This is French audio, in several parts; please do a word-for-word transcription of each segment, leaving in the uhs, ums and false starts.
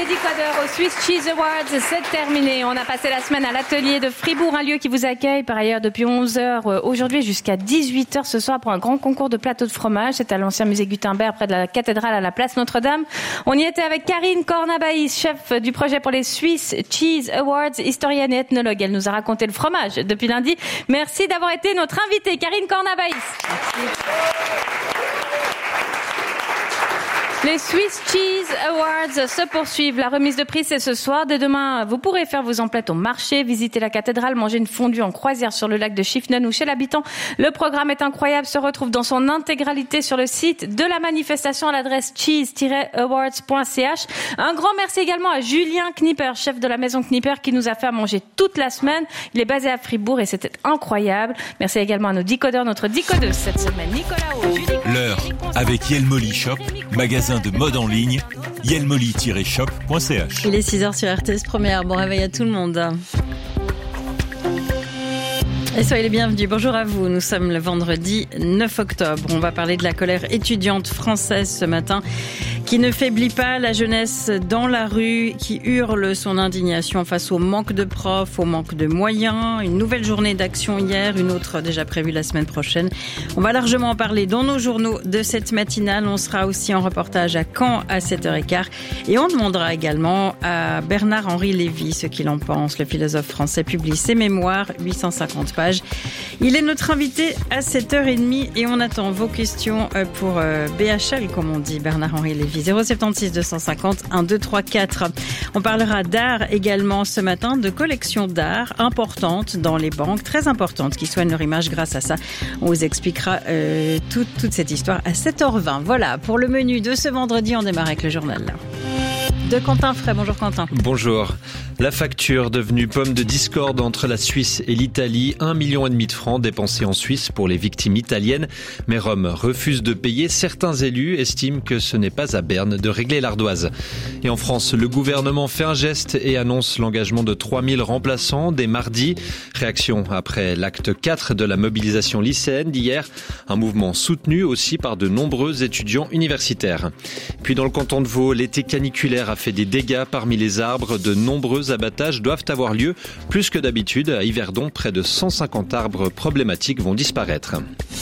les décodeurs au Swiss Cheese Awards, c'est terminé. On a passé la semaine à l'atelier de Fribourg, un lieu qui vous accueille par ailleurs depuis onze heures aujourd'hui jusqu'à dix-huit heures ce soir pour un grand concours de plateaux de fromage. C'est à l'ancien musée Gutenberg près de la cathédrale à la place Notre-Dame. On y était avec Karine Cornabaïs, chef du projet pour les Swiss Cheese Awards, historienne et ethnologue. Elle nous a raconté le fromage depuis lundi. Merci d'avoir été notre invitée, Karine Cornabaïs. Les Swiss Cheese Awards se poursuivent. La remise de prix, c'est ce soir. Dès demain, vous pourrez faire vos emplettes au marché, visiter la cathédrale, manger une fondue en croisière sur le lac de Schiffnen ou chez l'habitant. Le programme est incroyable, se retrouve dans son intégralité sur le site de la manifestation à l'adresse cheese tiret awards point c h. Un grand merci également à Julien Knipper, chef de la maison Knipper, qui nous a fait à manger toute la semaine. Il est basé à Fribourg et c'était incroyable. Merci également à nos décodeurs, notre décodeuse cette semaine, Nicolas Haut. L'heure avec Yelmoli Shop, magasin de mode en ligne, yelmoli tiret shop point c h. Il est six heures sur R T S Première. Bon réveil à tout le monde. Et soyez les bienvenus. Bonjour à vous. Nous sommes le vendredi neuf octobre. On va parler de la colère étudiante française ce matin qui ne faiblit pas, la jeunesse dans la rue qui hurle son indignation face au manque de profs, au manque de moyens. Une nouvelle journée d'action hier, une autre déjà prévue la semaine prochaine. On va largement en parler dans nos journaux de cette matinale. On sera aussi en reportage à Caen à sept heures quinze. Et on demandera également à Bernard-Henri Lévy ce qu'il en pense. Le philosophe français publie ses mémoires, huit cent cinquante pages. Il est notre invité à sept heures trente et on attend vos questions pour B H L, comme on dit, Bernard-Henri Lévy. zéro sept six deux cent cinquante un deux trois quatre. On parlera d'art également ce matin, de collections d'art importantes dans les banques, très importantes, qui soignent leur image grâce à ça. On vous expliquera euh, toute, toute cette histoire à sept heures vingt. Voilà, pour le menu de ce vendredi, on démarre avec le journal là. De Quentin Frey. Bonjour Quentin. Bonjour. La facture devenue pomme de discorde entre la Suisse et l'Italie, un million et demi de francs dépensés en Suisse pour les victimes italiennes. Mais Rome refuse de payer. Certains élus estiment que ce n'est pas à Berne de régler l'ardoise. Et en France, le gouvernement fait un geste et annonce l'engagement de trois mille remplaçants dès mardi. Réaction après l'acte quatre de la mobilisation lycéenne d'hier. Un mouvement soutenu aussi par de nombreux étudiants universitaires. Puis dans le canton de Vaud, l'été caniculaire a fait des dégâts parmi les arbres. De nombreux abattages doivent avoir lieu plus que d'habitude. À Yverdon, près de cent cinquante arbres problématiques vont disparaître.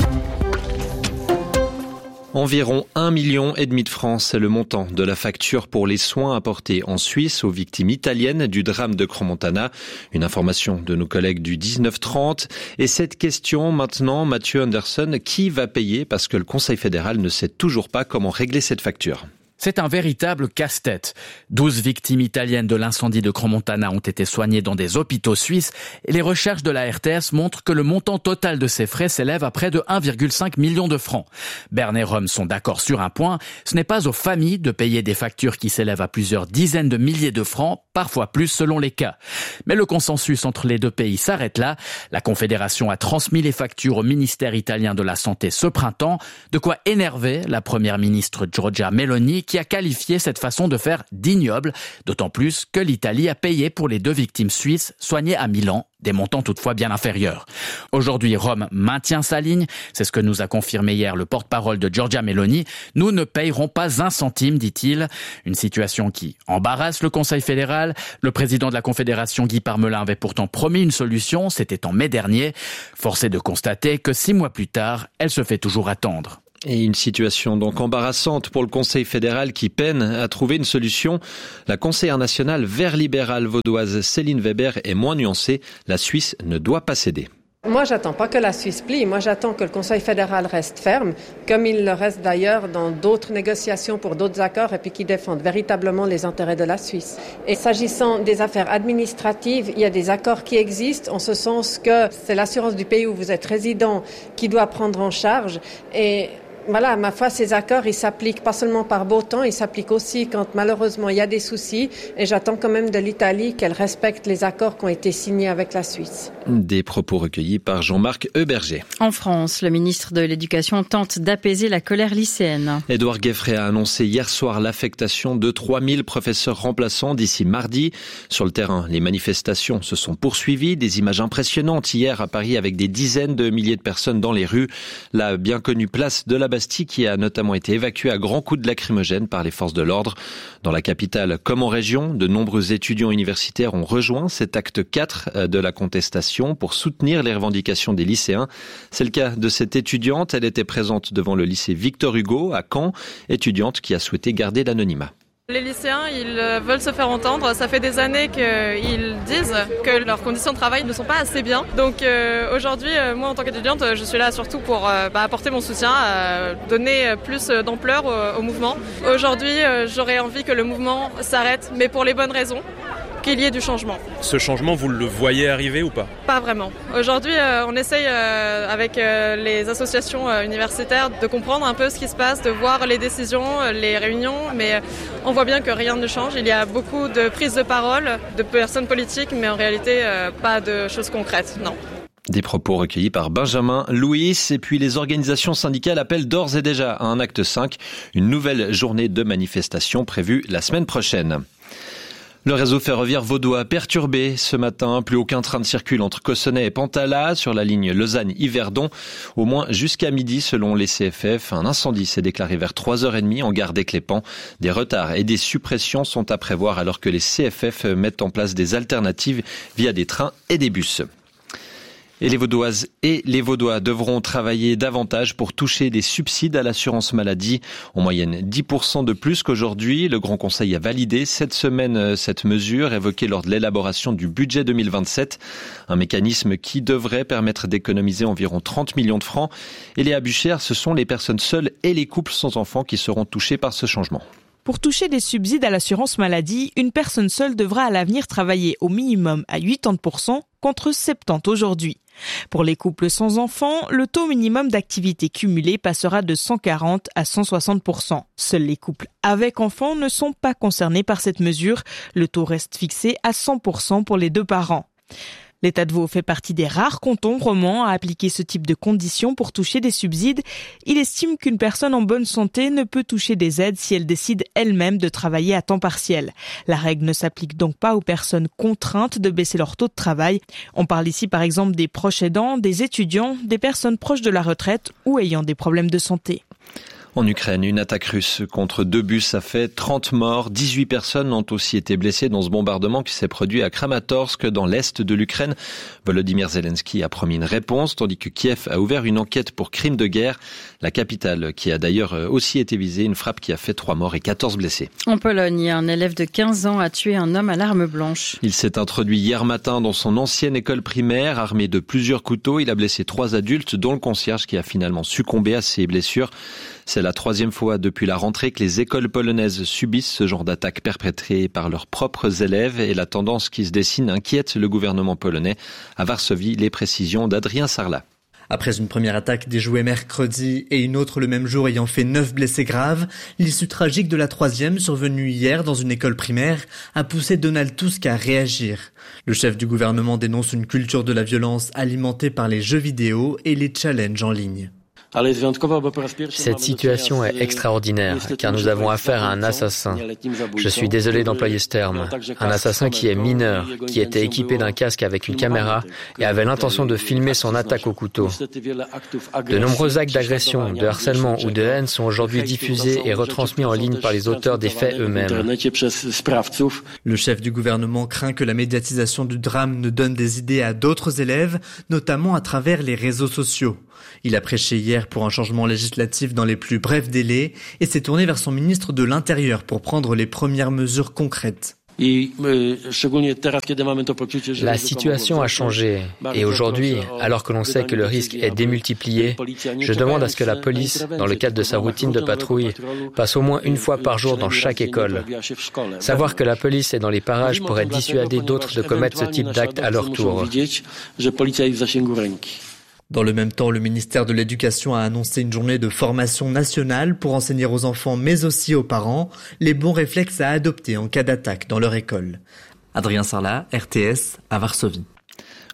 Environ un million et demi de francs, c'est le montant de la facture pour les soins apportés en Suisse aux victimes italiennes du drame de Crans-Montana. Une information de nos collègues du dix-neuf trente. Et cette question maintenant, Mathieu Anderson, qui va payer? Parce que le Conseil fédéral ne sait toujours pas comment régler cette facture. C'est un véritable casse-tête. douze victimes italiennes de l'incendie de Crans-Montana ont été soignées dans des hôpitaux suisses et les recherches de la R T S montrent que le montant total de ces frais s'élève à près de un virgule cinq million de francs. Berne et Rome sont d'accord sur un point, ce n'est pas aux familles de payer des factures qui s'élèvent à plusieurs dizaines de milliers de francs, parfois plus selon les cas. Mais le consensus entre les deux pays s'arrête là. La Confédération a transmis les factures au ministère italien de la Santé ce printemps, de quoi énerver la première ministre Giorgia Meloni, qui a qualifié cette façon de faire d'ignoble, d'autant plus que l'Italie a payé pour les deux victimes suisses soignées à Milan, des montants toutefois bien inférieurs. Aujourd'hui, Rome maintient sa ligne, c'est ce que nous a confirmé hier le porte-parole de Giorgia Meloni. Nous ne payerons pas un centime, dit-il. Une situation qui embarrasse le Conseil fédéral. Le président de la Confédération, Guy Parmelin, avait pourtant promis une solution, c'était en mai dernier. Force est de constater que six mois plus tard, elle se fait toujours attendre. Et une situation donc embarrassante pour le Conseil fédéral qui peine à trouver une solution. La conseillère nationale vert libérale vaudoise Céline Weber est moins nuancée. La Suisse ne doit pas céder. Moi, j'attends pas que la Suisse plie. Moi, j'attends que le Conseil fédéral reste ferme, comme il le reste d'ailleurs dans d'autres négociations pour d'autres accords, et puis qui défendent véritablement les intérêts de la Suisse. Et s'agissant des affaires administratives, il y a des accords qui existent, en ce sens que c'est l'assurance du pays où vous êtes résident qui doit prendre en charge. Et voilà, ma foi, ces accords, ils s'appliquent pas seulement par beau temps, ils s'appliquent aussi quand malheureusement il y a des soucis. Et j'attends quand même de l'Italie qu'elle respecte les accords qui ont été signés avec la Suisse. Des propos recueillis par Jean-Marc Heuberger. En France, le ministre de l'Éducation tente d'apaiser la colère lycéenne. Édouard Gueffret a annoncé hier soir l'affectation de trois mille professeurs remplaçants d'ici mardi. Sur le terrain, les manifestations se sont poursuivies. Des images impressionnantes hier à Paris avec des dizaines de milliers de personnes dans les rues. La bien connue place de la Bastille qui a notamment été évacuée à grands coups de lacrymogène par les forces de l'ordre. Dans la capitale comme en région, de nombreux étudiants universitaires ont rejoint cet acte quatre de la contestation pour soutenir les revendications des lycéens. C'est le cas de cette étudiante. Elle était présente devant le lycée Victor Hugo à Caen, étudiante qui a souhaité garder l'anonymat. Les lycéens, ils veulent se faire entendre. Ça fait des années qu'ils disent que leurs conditions de travail ne sont pas assez bien. Donc euh, aujourd'hui, euh, moi en tant qu'étudiante, je suis là surtout pour euh, bah, apporter mon soutien, euh, donner plus d'ampleur au, au mouvement. Aujourd'hui, euh, j'aurais envie que le mouvement s'arrête, mais pour les bonnes raisons. Qu'il y ait du changement. Ce changement, vous le voyez arriver ou pas ? Pas vraiment. Aujourd'hui, euh, on essaye euh, avec euh, les associations euh, universitaires de comprendre un peu ce qui se passe, de voir les décisions, les réunions, mais euh, on voit bien que rien ne change. Il y a beaucoup de prises de parole de personnes politiques, mais en réalité, euh, pas de choses concrètes, non. Des propos recueillis par Benjamin Louis. Et puis les organisations syndicales appellent d'ores et déjà à un acte cinq, une nouvelle journée de manifestation prévue la semaine prochaine. Le réseau ferroviaire vaudois perturbé ce matin. Plus aucun train ne circule entre Cossonay et Pantala sur la ligne Lausanne-Yverdon. Au moins jusqu'à midi selon les C F F. Un incendie s'est déclaré vers trois heures trente en gare d'Éclépant. Des retards et des suppressions sont à prévoir alors que les C F F mettent en place des alternatives via des trains et des bus. Et les Vaudoises et les Vaudois devront travailler davantage pour toucher des subsides à l'assurance maladie. En moyenne, dix pour cent de plus qu'aujourd'hui. Le Grand Conseil a validé cette semaine cette mesure évoquée lors de l'élaboration du budget deux mille vingt-sept. Un mécanisme qui devrait permettre d'économiser environ trente millions de francs. Et Léa Buchère, ce sont les personnes seules et les couples sans enfants qui seront touchés par ce changement. Pour toucher des subsides à l'assurance maladie, une personne seule devra à l'avenir travailler au minimum à quatre-vingts pour cent contre soixante-dix aujourd'hui. Pour les couples sans enfants, le taux minimum d'activité cumulée passera de cent quarante à cent soixante pour cent. Seuls les couples avec enfants ne sont pas concernés par cette mesure. Le taux reste fixé à cent pour cent pour les deux parents. L'État de Vaud fait partie des rares cantons romans à appliquer ce type de conditions pour toucher des subsides. Il estime qu'une personne en bonne santé ne peut toucher des aides si elle décide elle-même de travailler à temps partiel. La règle ne s'applique donc pas aux personnes contraintes de baisser leur taux de travail. On parle ici par exemple des proches aidants, des étudiants, des personnes proches de la retraite ou ayant des problèmes de santé. En Ukraine, une attaque russe contre deux bus a fait trente morts. dix-huit personnes ont aussi été blessées dans ce bombardement qui s'est produit à Kramatorsk, dans l'est de l'Ukraine. Volodymyr Zelensky a promis une réponse, tandis que Kiev a ouvert une enquête pour crime de guerre. La capitale, qui a d'ailleurs aussi été visée, une frappe qui a fait trois morts et quatorze blessés. En Pologne, un élève de quinze ans a tué un homme à l'arme blanche. Il s'est introduit hier matin dans son ancienne école primaire, armé de plusieurs couteaux. Il a blessé trois adultes, dont le concierge qui a finalement succombé à ses blessures. C'est la troisième fois depuis la rentrée que les écoles polonaises subissent ce genre d'attaques perpétrées par leurs propres élèves et la tendance qui se dessine inquiète le gouvernement polonais. À Varsovie, les précisions d'Adrien Sarlat. Après une première attaque déjouée mercredi et une autre le même jour ayant fait neuf blessés graves, l'issue tragique de la troisième, survenue hier dans une école primaire, a poussé Donald Tusk à réagir. Le chef du gouvernement dénonce une culture de la violence alimentée par les jeux vidéo et les challenges en ligne. Cette situation est extraordinaire, car nous avons affaire à un assassin. Je suis désolé d'employer ce terme. Un assassin qui est mineur, qui était équipé d'un casque avec une caméra et avait l'intention de filmer son attaque au couteau. De nombreux actes d'agression, de harcèlement ou de haine sont aujourd'hui diffusés et retransmis en ligne par les auteurs des faits eux-mêmes. Le chef du gouvernement craint que la médiatisation du drame ne donne des idées à d'autres élèves, notamment à travers les réseaux sociaux. Il a prêché hier pour un changement législatif dans les plus brefs délais et s'est tourné vers son ministre de l'Intérieur pour prendre les premières mesures concrètes. La situation a changé et aujourd'hui, alors que l'on sait que le risque est démultiplié, je demande à ce que la police, dans le cadre de sa routine de patrouille, passe au moins une fois par jour dans chaque école. Savoir que la police est dans les parages pourrait dissuader d'autres de commettre ce type d'acte à leur tour. Dans le même temps, le ministère de l'Éducation a annoncé une journée de formation nationale pour enseigner aux enfants mais aussi aux parents les bons réflexes à adopter en cas d'attaque dans leur école. Adrien Sarlat, R T S, à Varsovie.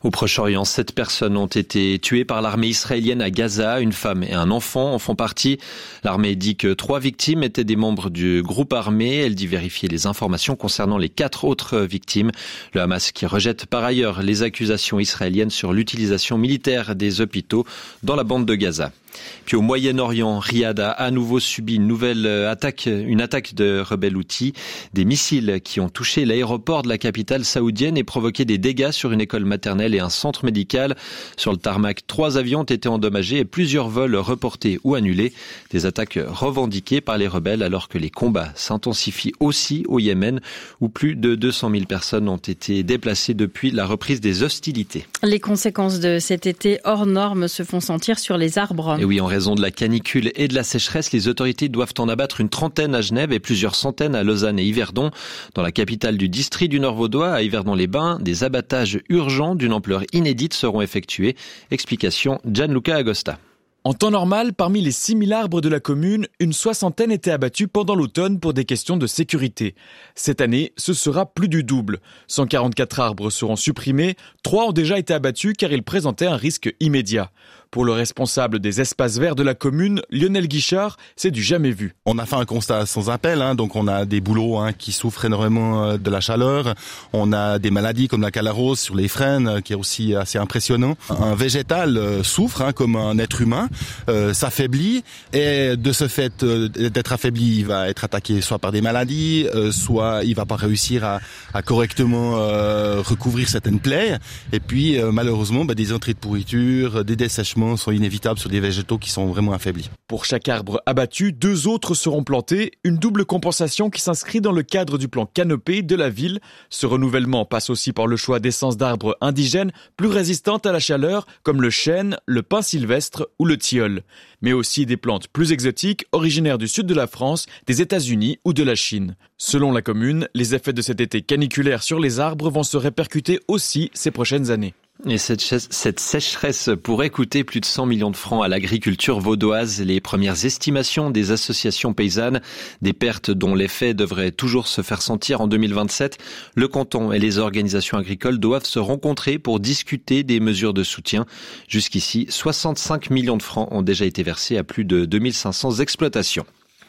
Au Proche-Orient, sept personnes ont été tuées par l'armée israélienne à Gaza. Une femme et un enfant en font partie. L'armée dit que trois victimes étaient des membres du groupe armé. Elle dit vérifier les informations concernant les quatre autres victimes. Le Hamas qui rejette par ailleurs les accusations israéliennes sur l'utilisation militaire des hôpitaux dans la bande de Gaza. Puis au Moyen-Orient, Riyad a à nouveau subi une nouvelle attaque, une attaque de rebelles houthis. Des missiles qui ont touché l'aéroport de la capitale saoudienne et provoqué des dégâts sur une école maternelle et un centre médical. Sur le tarmac, trois avions ont été endommagés et plusieurs vols reportés ou annulés. Des attaques revendiquées par les rebelles alors que les combats s'intensifient aussi au Yémen où plus de deux cent mille personnes ont été déplacées depuis la reprise des hostilités. Les conséquences de cet été hors norme se font sentir sur les arbres. Et oui, en raison de la canicule et de la sécheresse, les autorités doivent en abattre une trentaine à Genève et plusieurs centaines à Lausanne et Yverdon. Dans la capitale du district du Nord-Vaudois, à Yverdon-les-Bains, des abattages urgents d'une ampleur inédite seront effectués. Explication Gianluca Agosta. En temps normal, parmi les six mille arbres de la commune, une soixantaine étaient abattus pendant l'automne pour des questions de sécurité. Cette année, ce sera plus du double. cent quarante-quatre arbres seront supprimés, trois ont déjà été abattus car ils présentaient un risque immédiat. Pour le responsable des espaces verts de la commune, Lionel Guichard, c'est du jamais vu. On a fait un constat sans appel, hein, donc on a des bouleaux hein, qui souffrent énormément de la chaleur. On a des maladies comme la calarose sur les frênes, qui est aussi assez impressionnant. Un végétal euh, souffre hein, comme un être humain, euh, s'affaiblit et de ce fait euh, d'être affaibli, il va être attaqué soit par des maladies, euh, soit il va pas réussir à, à correctement euh, recouvrir certaines plaies. Et puis euh, malheureusement, bah, des entrées de pourriture, des dessèchements sont inévitables sur des végétaux qui sont vraiment affaiblis. Pour chaque arbre abattu, deux autres seront plantés, une double compensation qui s'inscrit dans le cadre du plan Canopée de la ville. Ce renouvellement passe aussi par le choix d'essences d'arbres indigènes plus résistantes à la chaleur, comme le chêne, le pin sylvestre ou le tilleul. Mais aussi des plantes plus exotiques, originaires du sud de la France, des États-Unis ou de la Chine. Selon la commune, les effets de cet été caniculaire sur les arbres vont se répercuter aussi ces prochaines années. Et cette, cette sécheresse pourrait coûter plus de cent millions de francs à l'agriculture vaudoise. Les premières estimations des associations paysannes, des pertes dont l'effet devrait toujours se faire sentir en deux mille vingt-sept. Le canton et les organisations agricoles doivent se rencontrer pour discuter des mesures de soutien. Jusqu'ici, soixante-cinq millions de francs ont déjà été versés à plus de deux mille cinq cents exploitations.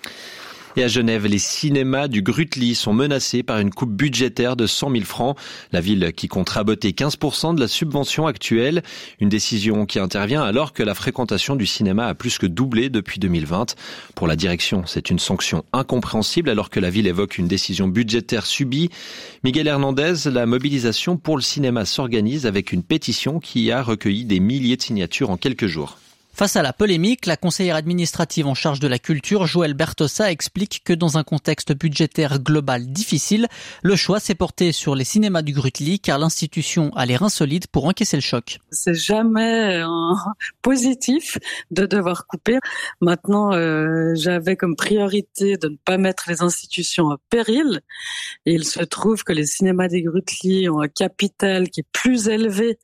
Et à Genève, les cinémas du Grutli sont menacés par une coupe budgétaire de cent mille francs. La ville qui compte raboter quinze pour cent de la subvention actuelle. Une décision qui intervient alors que la fréquentation du cinéma a plus que doublé depuis deux mille vingt. Pour la direction, c'est une sanction incompréhensible alors que la ville évoque une décision budgétaire subie. Miguel Hernandez, la mobilisation pour le cinéma s'organise avec une pétition qui a recueilli des milliers de signatures en quelques jours. Face à la polémique, la conseillère administrative en charge de la culture, Joëlle Bertossa, explique que dans un contexte budgétaire global difficile, le choix s'est porté sur les cinémas du Grutli car l'institution a les reins solides pour encaisser le choc. C'est jamais un positif de devoir couper. Maintenant, euh, j'avais comme priorité de ne pas mettre les institutions en péril. Et il se trouve que les cinémas des Grutli ont un capital qui est plus élevé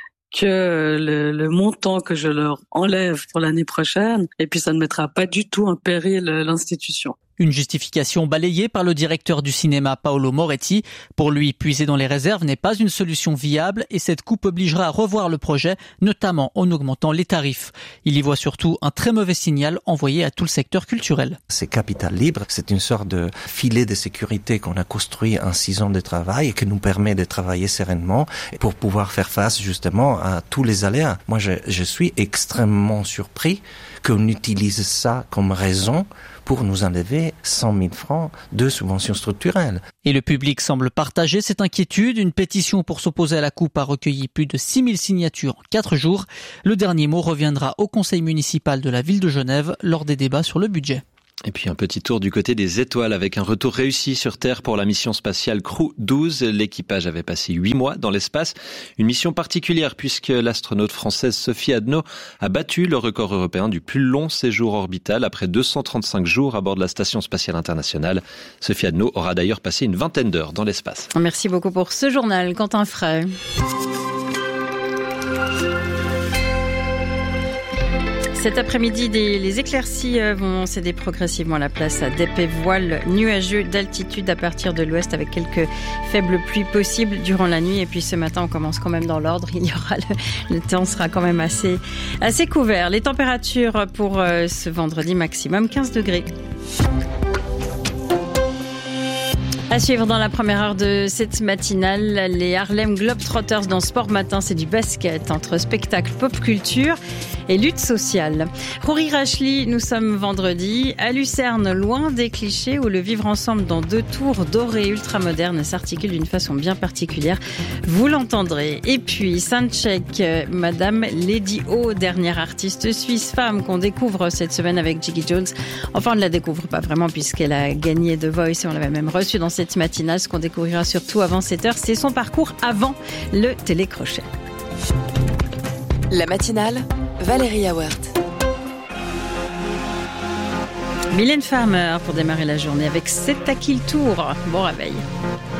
que le, le montant que je leur enlève pour l'année prochaine, et puis ça ne mettra pas du tout en péril l'institution. Une justification balayée par le directeur du cinéma Paolo Moretti. Pour lui, puiser dans les réserves n'est pas une solution viable et cette coupe obligera à revoir le projet, notamment en augmentant les tarifs. Il y voit surtout un très mauvais signal envoyé à tout le secteur culturel. C'est capital libre, c'est une sorte de filet de sécurité qu'on a construit en six ans de travail et qui nous permet de travailler sereinement pour pouvoir faire face justement à tous les aléas. Moi, je, je suis extrêmement surpris qu'on utilise ça comme raison pour nous enlever cent mille francs de subventions structurelles. Et le public semble partager cette inquiétude. Une pétition pour s'opposer à la coupe a recueilli plus de six mille signatures en quatre jours. Le dernier mot reviendra au conseil municipal de la ville de Genève lors des débats sur le budget. Et puis un petit tour du côté des étoiles avec un retour réussi sur Terre pour la mission spatiale Crew douze. L'équipage avait passé huit mois dans l'espace. Une mission particulière puisque l'astronaute française Sophie Adno a battu le record européen du plus long séjour orbital après deux cent trente-cinq jours à bord de la Station spatiale internationale. Sophie Adno aura d'ailleurs passé une vingtaine d'heures dans l'espace. Merci beaucoup pour ce journal, Quentin Frey. Cet après-midi, des, les éclaircies vont céder progressivement la place à d'épais voiles nuageux d'altitude à partir de l'ouest avec quelques faibles pluies possibles durant la nuit. Et puis ce matin, on commence quand même dans l'ordre. Il y aura le, le temps sera quand même assez, assez couvert. Les températures pour euh, ce vendredi maximum quinze degrés. À suivre dans la première heure de cette matinale, les Harlem Globetrotters dans Sport Matin, c'est du basket entre spectacle pop culture et lutte sociale. Rory Rachley, nous sommes vendredi à Lucerne, loin des clichés où le vivre ensemble dans deux tours dorées ultramodernes s'articule d'une façon bien particulière. Vous l'entendrez. Et puis Soundcheck, Madame Lady O, dernière artiste suisse femme qu'on découvre cette semaine avec Jiggy Jones. Enfin, on ne la découvre pas vraiment puisqu'elle a gagné The Voice et on l'avait même reçue dans cette matinale. Ce qu'on découvrira surtout avant sept heures, c'est son parcours avant le télécrochet. La matinale, Valérie Awert. Mylène Farmer pour démarrer la journée avec C'est à qui le tour. Bon réveil.